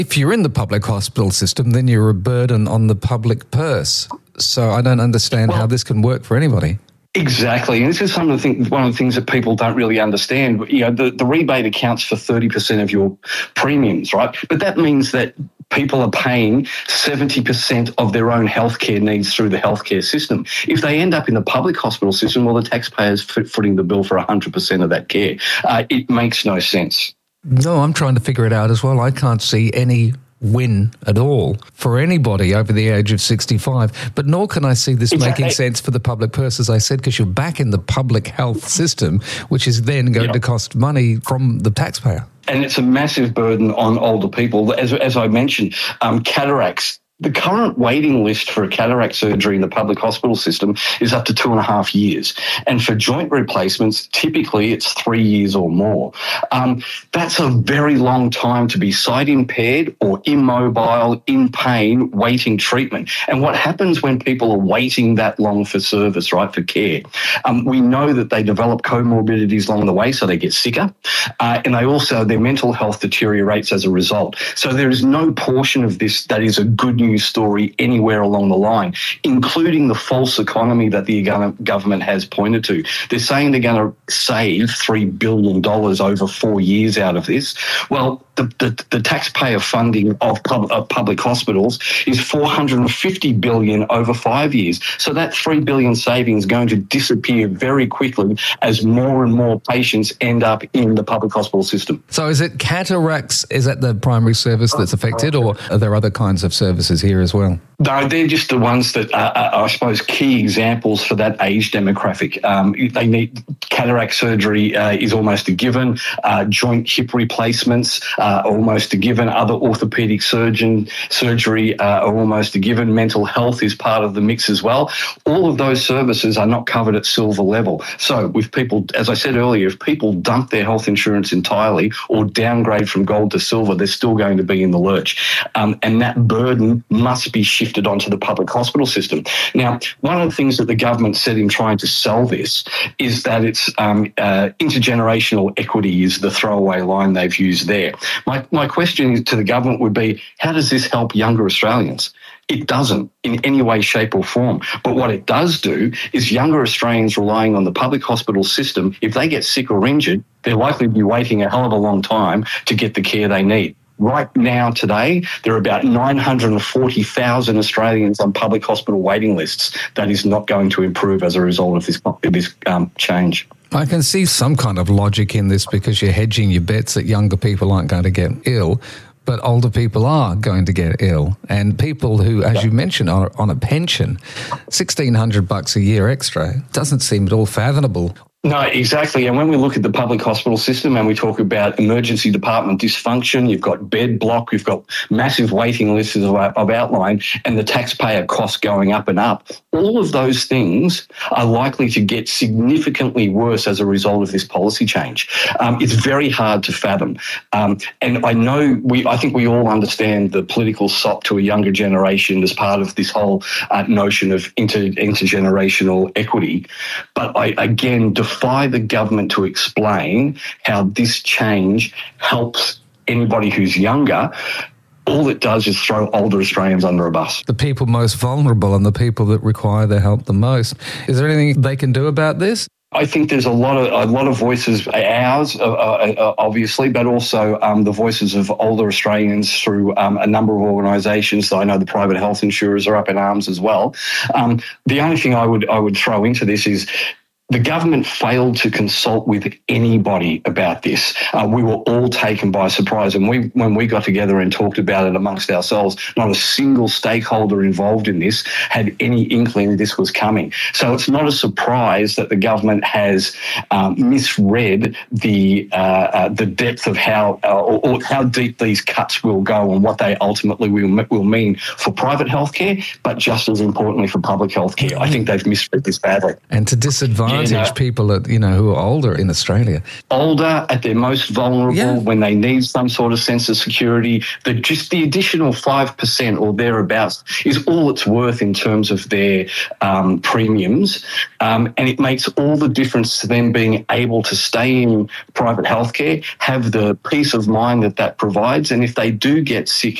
If you're in the public hospital system, then you're a burden on the public purse. So I don't understand how this can work for anybody. Exactly. And this is one of the things that people don't really understand. You know, the rebate accounts for 30% of your premiums, right? But that means that people are paying 70% of their own healthcare needs through the healthcare system. If they end up in the public hospital system, well, the taxpayer's footing the bill for 100% of that care. It makes no sense. No, I'm trying to figure it out as well. I can't see any win at all for anybody over the age of 65. But nor can I see this making sense for the public purse, as I said, because you're back in the public health system, which is then going to cost money from the taxpayer. And it's a massive burden on older people. As I mentioned, cataracts. The current waiting list for a cataract surgery in the public hospital system is up to 2.5 years. And for joint replacements, typically it's 3 years or more. That's a very long time to be sight impaired or immobile, in pain, waiting treatment. And what happens when people are waiting that long for service, right, for care? We know that they develop comorbidities along the way, so they get sicker. And their mental health deteriorates as a result. So there is no portion of this that is a good news story anywhere along the line, including the false economy that the government has pointed to. They're saying they're going to save $3 billion over 4 years out of this. Well, the taxpayer funding of public hospitals is $450 billion over 5 years. So that $3 billion savings is going to disappear very quickly as more and more patients end up in the public hospital system. So is it cataracts? Is that the primary service that's affected, or are there other kinds of services here as well? No, they're just the ones that are, I suppose, key examples for that age demographic. They need cataract surgery is almost a given. Joint hip replacements are almost a given. Other orthopedic surgery are almost a given. Mental health is part of the mix as well. All of those services are not covered at silver level. So with people, as I said earlier, if people dump their health insurance entirely or downgrade from gold to silver, they're still going to be in the lurch. And that burden must be shifted onto the public hospital system. Now, one of the things that the government said in trying to sell this is that it's intergenerational equity is the throwaway line they've used there. My question to the government would be, how does this help younger Australians? It doesn't in any way, shape or form. But what it does do is younger Australians relying on the public hospital system, if they get sick or injured, they're likely to be waiting a hell of a long time to get the care they need. Right now, today, there are about 940,000 Australians on public hospital waiting lists. That is not going to improve as a result of this change. I can see some kind of logic in this because you're hedging your bets that younger people aren't going to get ill, but older people are going to get ill. And people who, as you mentioned, are on a pension, $1,600 a year extra, doesn't seem at all fathomable. No, exactly. And when we look at the public hospital system and we talk about emergency department dysfunction, you've got bed block, you've got massive waiting lists as I've outlined, and the taxpayer costs going up and up. All of those things are likely to get significantly worse as a result of this policy change. It's very hard to fathom. And I think we all understand the political sop to a younger generation as part of this whole notion of intergenerational equity. But I, again, defy the government to explain how this change helps anybody who's younger. All it does is throw older Australians under a bus. The people most vulnerable and the people that require their help the most. Is there anything they can do about this? I think there's a lot of voices, ours obviously, but also the voices of older Australians through a number of organisations. I know the private health insurers are up in arms as well. The only thing I would throw into this is the government failed to consult with anybody about this. We were all taken by surprise. And when we got together and talked about it amongst ourselves, not a single stakeholder involved in this had any inkling this was coming. So it's not a surprise that the government has misread the depth of how deep these cuts will go and what they ultimately will mean for private healthcare, but just as importantly for public healthcare. I think they've misread this badly. And to disadvantage disadvantaged people who are older in Australia. Older, at their most vulnerable, when they need some sort of sense of security, just the additional 5% or thereabouts is all it's worth in terms of their premiums. And it makes all the difference to them being able to stay in private healthcare, have the peace of mind that provides. And if they do get sick